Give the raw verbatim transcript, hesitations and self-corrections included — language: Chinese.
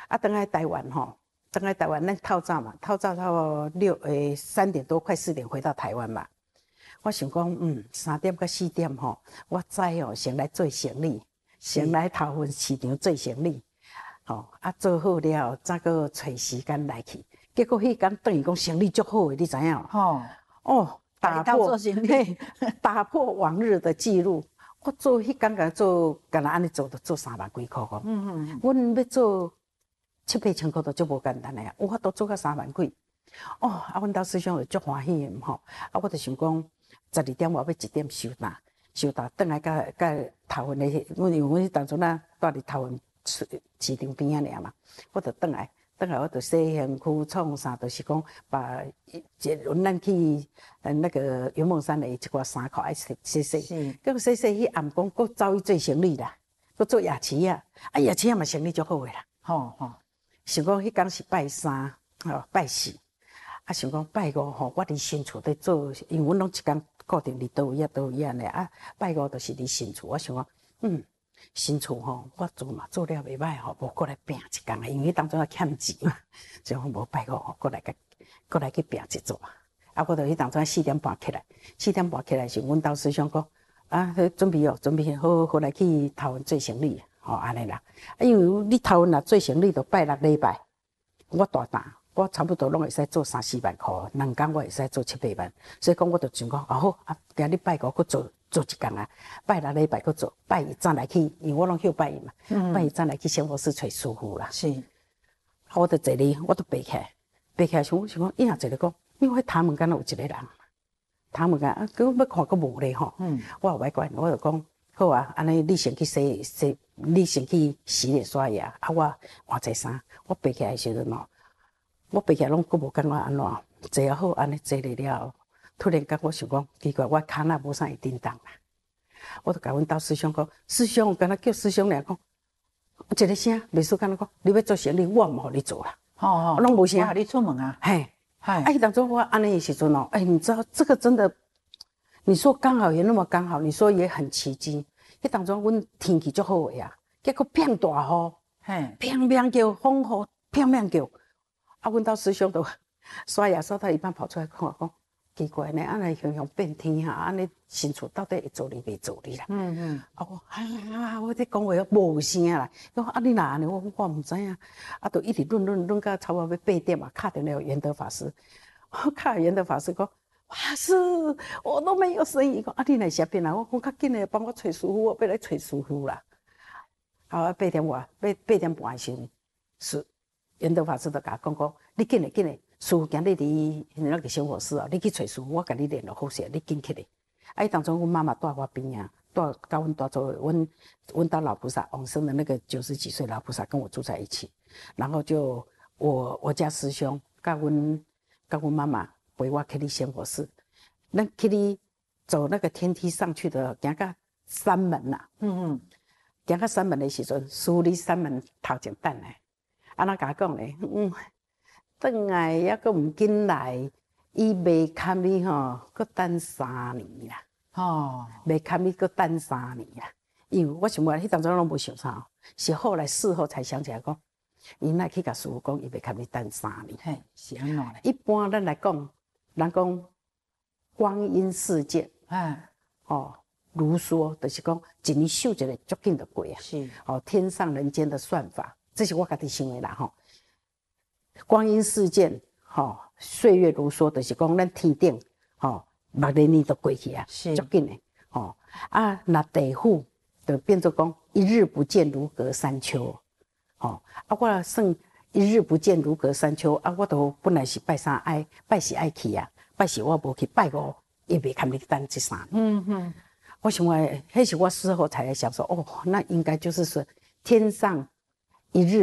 啊，等来台湾吼，等来台湾咱透早嘛，透早差不多六诶三点多快四点回到台湾嘛。我想讲，嗯，三点到四点吼，我早哦先来做行李，先来头份市场做行李，吼啊做好了，再个找时间来去。结果迄天等于讲生理足好诶，你知影？ 吼哦，打破嘿， 打破往日的记录。我做迄天甲做，敢若安尼做，就做三万几箍个。嗯嗯嗯。阮要做七八千箍，都足无简单诶啊！有法度做到三万几。哦，啊，阮兜师兄就足欢喜诶吼。啊，我就想讲，十二点外要一点收单，收单，转来甲甲头份诶，阮因为阮当初咱住伫头份市场边仔尔嘛，我就转来。等下我就洗身躯创啥，就是讲把一咱去呃那个圆梦山的一寡衫裤爱洗洗洗，结果洗洗迄暗讲，佫走去做生理啦，佫做夜市啊，啊夜市啊嘛生理足好诶啦，吼吼。想讲迄天是拜三，吼拜四，啊想讲拜五吼，我伫新厝伫做，因为阮拢一天固定伫倒位啊倒位安尼啊，拜五就是伫新厝，我想讲，嗯。新厝吼，我做嘛做了袂歹吼，无过来拼一工啊，因为当初啊欠钱嘛，所以讲无拜五吼，过来个过来去拼一座。啊，我著迄当初四点半起来，四点半起来时，阮兜师兄讲啊，准备哦，准备好好来去头份做生理，吼安尼啦。啊，因为你头份若做生理，著拜六礼拜，我大胆，我差不多拢会使做三四万箍，两工我会使做七八万，所以讲我著想讲啊好啊，今日拜五佫做。做一工啊，拜六礼拜佫做，拜一早来去，因为我拢休拜一嘛，嗯、拜一早来去生活室找师傅啦。是，我著坐哩，我著爬起来，爬起来想，我想讲，伊若坐咧讲，因为头门敢若有一个人，头门敢啊，佮要看佮无咧吼。嗯，我也袂管，我著讲好啊，安尼你先去洗洗，你先去洗脸刷牙，啊我换者衫，我爬起来时阵哦，我爬起来拢佮无感觉安怎，坐啊好安尼坐咧了。突然间，我想讲，奇怪，我骹那无啥会震动啦。我就甲阮兜师兄讲，师兄，敢若叫师兄俩讲，一个声，袂输敢若讲，你要做生理，我毋互你做啦。哦哦，拢无声。我喊你出门啊。嘿，嘿。啊，当初我安尼的时阵哦，哎，你知道这个真的，你说刚好也那么刚好，你说也很奇迹。迄当初阮天气足好的呀，结果偏大雨，嘿，偏偏叫风雨，偏偏叫。啊，阮兜师兄都刷牙刷到一半跑出来看我讲。奇怪呢，安尼形形变天哈，安尼新厝到底会做哩袂做哩啦？嗯嗯。啊我啊，我在讲话无声啦。讲啊你哪安尼？我我唔知影。啊，就一直论论论到差不多要八点嘛，敲电话元德法师。我敲元德法师讲，法师，我都没有生意。讲啊你来下边啦，我讲较紧的帮我找师傅，我要来找师傅啦。啊八点外，八八点半时，是元德法师就甲我讲讲，你紧嘞紧嘞。师傅今日伫那个生活室哦，你去找师傅，我甲你联络好势，你紧起来。啊，伊当初阮妈妈住我边啊，住甲阮住做，阮阮到老菩萨往生的那个九十几岁老菩萨跟我住在一起，然后就我我家师兄甲阮甲阮妈妈陪我去哩生活室，咱去哩走那个天梯上去的，行到山门呐、啊，嗯嗯，行到山门的时阵，师傅伫山门头前等来，安怎甲我讲咧？嗯。转来抑阁毋紧来，伊袂堪你吼，阁等三年啦。吼，袂堪你阁等三年啦。因为我想讲，迄当阵拢无想啥，是后来事后才想起来讲，伊若去甲师傅讲，伊袂堪你等三年。嘿，是安怎咧？一般咱来讲，人讲光阴似箭，哎，哦，如梭，就是讲一年秀一个足紧就过啊。是，哦，天上人间的算法，这是我家己想的啦，吼。光阴似箭，吼、哦，岁月如梭，就是讲咱天顶，吼、哦，六年年就过去啊，足紧的，吼、哦、啊，那地府就变做讲一日不见如隔三秋，吼、哦、啊，我算一日不见如隔三秋啊，我都本来是拜三爱拜四爱去啊，拜四我无去，拜五也袂堪你等这三年，嗯嗯，我想话，迄是我事后才来想说，哦，那应该就是说天上一日。